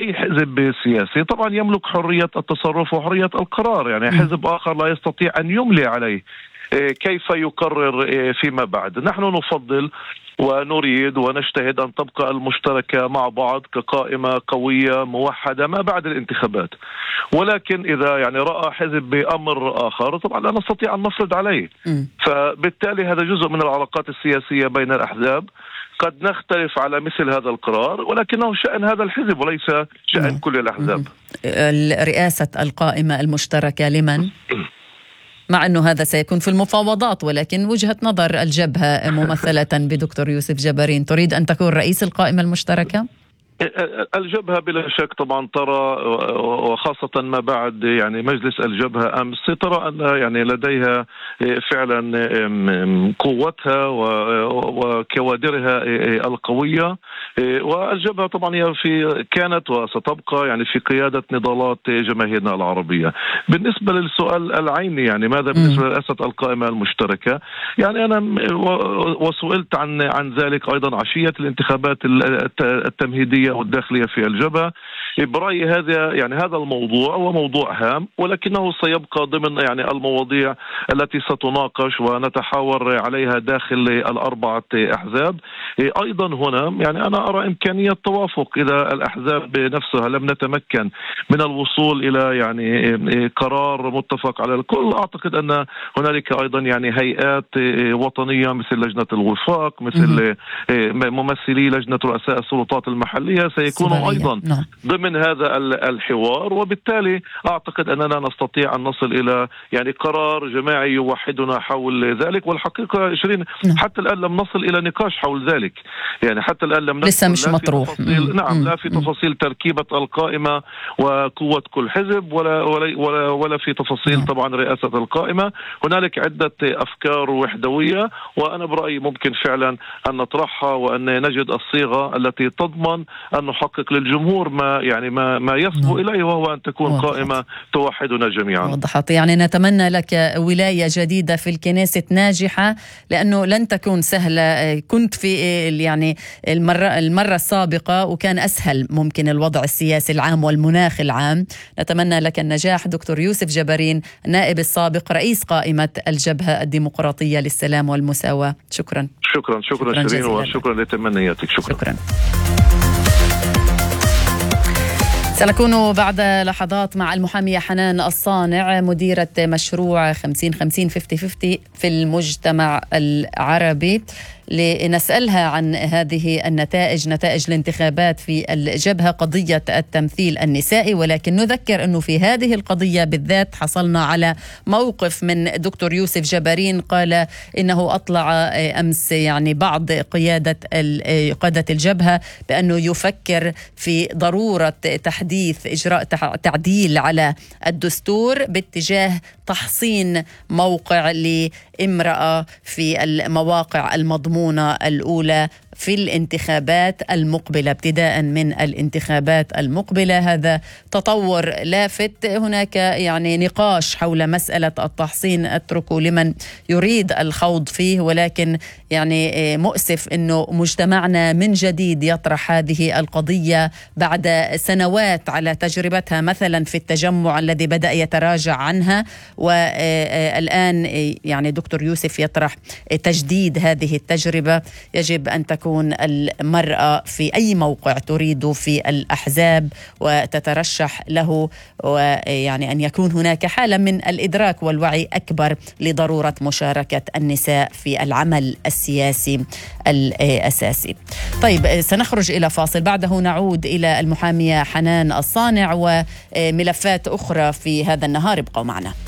أي حزب سياسي طبعا يملك حرية التصرف وحرية القرار، يعني حزب آخر لا يستطيع أن يملي عليه كيف يقرر فيما بعد. نحن نفضل ونريد ونجتهد أن تبقى المشتركة مع بعض كقائمة قوية موحدة ما بعد الانتخابات، ولكن إذا يعني رأى حزب بأمر آخر طبعا لا نستطيع أن نفرض عليه. فبالتالي هذا جزء من العلاقات السياسية بين الأحزاب، قد نختلف على مثل هذا القرار ولكنه شأن هذا الحزب وليس شأن كل الأحزاب. رئاسة القائمة المشتركة لمن؟ مع أنه هذا سيكون في المفاوضات، ولكن وجهة نظر الجبهة ممثلة بدكتور يوسف جبارين تريد أن تكون رئيس القائمة المشتركة؟ الجبهة بلا شك طبعا ترى، وخاصة ما بعد يعني مجلس الجبهة أمس، ترى أن يعني لديها فعلا قوتها وكوادرها القوية، والجبهة طبعا هي كانت وستبقى يعني في قيادة نضالات جماهيرنا العربية. بالنسبة للسؤال العيني يعني ماذا بالنسبة لرئاسة القائمة المشتركة، يعني أنا وسئلت عن ذلك أيضا عشية الانتخابات التمهيدية والداخلية في الجبهة. برأيي هذا الموضوع هو موضوع هام، ولكنه سيبقى ضمن يعني المواضيع التي ستناقش ونتحاور عليها داخل الأربعة أحزاب. أيضا هنا يعني أنا أرى إمكانية توافق إذا الأحزاب نفسها لم نتمكن من الوصول إلى يعني قرار متفق على الكل. أعتقد أن هنالك أيضا يعني هيئات وطنية مثل لجنة الوفاق، مثل ممثلي لجنة رؤساء السلطات المحلية سيكونوا أيضا ضمن هذا الحوار، وبالتالي أعتقد أننا نستطيع أن نصل إلى يعني قرار جماعي يوحدنا حول ذلك. والحقيقة شيرين حتى الآن لم نصل إلى نقاش حول ذلك، يعني حتى الآن لم لسه مش مطروح. لا في تفاصيل تركيبة القائمة وقوة كل حزب ولا في تفاصيل طبعا رئاسة القائمة. هنالك عدة أفكار وحدوية، وأنا برأيي ممكن فعلا أن نطرحها وأن نجد الصيغة التي تضمن أن نحقق للجمهور ما يصبو إليه، وهو أن تكون قائمة توحدنا جميعا. وضحت. يعني نتمنى لك ولاية جديدة في الكنيسة ناجحة، لأنه لن تكون سهلة. كنت في يعني المرة السابقة وكان أسهل ممكن الوضع السياسي العام والمناخ العام. نتمنى لك النجاح دكتور يوسف جبارين، النائب السابق رئيس قائمة الجبهة الديمقراطية للسلام والمساواة. شكرا شيرين، وشكرا لتمنياتك. شكرا. سنكون بعد لحظات مع المحامية حنان الصانع، مديرة مشروع 50-50 في المجتمع العربي، لنسألها عن هذه النتائج، نتائج الانتخابات في الجبهة، قضية التمثيل النسائي. ولكن نذكر أنه في هذه القضية بالذات حصلنا على موقف من دكتور يوسف جبارين، قال إنه أطلع أمس يعني بعض قادة الجبهة بأنه يفكر في ضرورة تحديث إجراء تعديل على الدستور باتجاه تحصين موقع لامرأة في المواقع المضمونة الأولى في الانتخابات المقبلة، ابتداء من الانتخابات المقبلة. هذا تطور لافت. هناك يعني نقاش حول مسألة التحصين، أتركه لمن يريد الخوض فيه، ولكن يعني مؤسف أنه مجتمعنا من جديد يطرح هذه القضية بعد سنوات على تجربتها، مثلا في التجمع الذي بدأ يتراجع عنها، والآن يعني دكتور يوسف يطرح تجديد هذه التجربة. يجب أن تكون المرأة في أي موقع تريد في الأحزاب وتترشح له، ويعني أن يكون هناك حالة من الإدراك والوعي أكبر لضرورة مشاركة النساء في العمل السياسي الأساسي. طيب، سنخرج إلى فاصل، بعده نعود إلى المحامية حنان الصانع وملفات أخرى في هذا النهار. ابقوا معنا.